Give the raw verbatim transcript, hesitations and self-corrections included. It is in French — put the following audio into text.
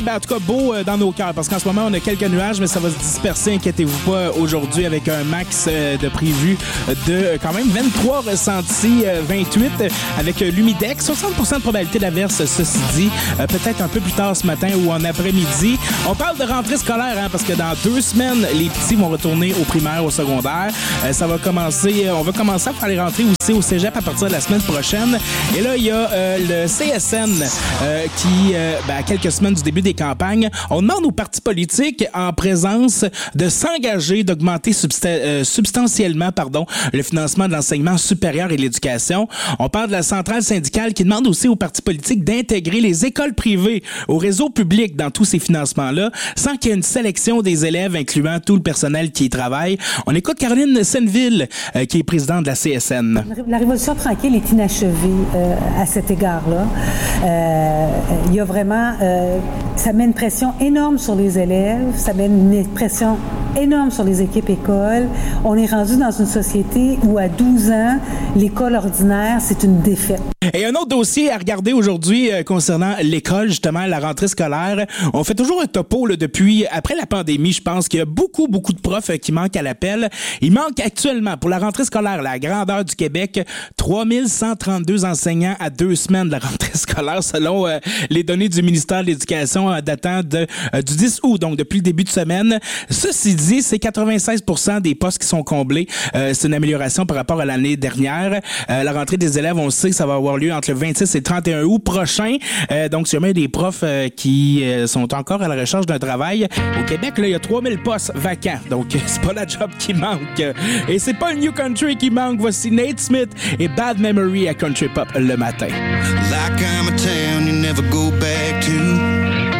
ben, en tout cas, beau euh, dans nos cœurs, parce qu'en ce moment, on a quelques nuages, mais ça va se disperser, inquiétez-vous pas, aujourd'hui, avec un max euh, de prévu de euh, quand même vingt-trois ressentis, euh, vingt-huit, avec euh, l'humidex, soixante pour cent de probabilité d'averse, ceci dit, euh, peut-être un peu plus tard ce matin ou en après-midi. On parle de rentrée scolaire, hein, parce que dans deux semaines, les petits vont retourner au primaire, au secondaire. Euh, ça va commencer, euh, on va commencer à faire les rentrées aussi au cégep à partir de la semaine prochaine. Et là, il y a euh, le C S N euh, qui, euh, ben, à quelques semaines du début des campagnes, on demande aux partis politiques en présence de s'engager, d'augmenter substa- euh, substantiellement pardon, le financement de l'enseignement supérieur et de l'éducation. On parle de la centrale syndicale qui demande aussi aux partis politiques d'intégrer les écoles privées au réseau public dans tous ces financements-là, sans qu'il y ait une sélection des élèves incluant tout le personnel qui y travaille. On écoute Caroline Senneville, euh, qui est présidente de la C S N. La révolution tranquille est inachevée euh, à cet égard-là. Euh, il y a vraiment... Euh, ça met une pression énorme sur les élèves, ça met une pression énorme sur les équipes écoles. On est rendu dans une société où à douze ans, l'école ordinaire, c'est une défaite. Et un autre dossier à regarder aujourd'hui euh, concernant l'école, justement, la rentrée scolaire. On fait toujours un topo là, depuis, après la pandémie, je pense qu'il y a beaucoup, beaucoup de profs euh, qui manquent à l'appel. Il manque actuellement, pour la rentrée scolaire, la grandeur du Québec, trois mille cent trente-deux enseignants à deux semaines de la rentrée scolaire, selon euh, les données du ministère de l'Éducation euh, datant de, euh, du dix août, donc depuis le début de semaine. Ceci dit, c'est quatre-vingt-seize pour cent des postes qui sont comblés. Euh, c'est une amélioration par rapport à l'année dernière. Euh, la rentrée des élèves, on sait que ça va avoir lieu entre le vingt-six et le trente et un août prochain. Euh, donc, si jamais des profs euh, qui euh, sont encore à la recherche d'un travail, au Québec, là, il y a trois mille postes vacants. Donc, c'est pas la job qui manque. Et c'est pas le New Country qui manque. Voici Nate Smith et Bad Memory à Country Pop le matin. Like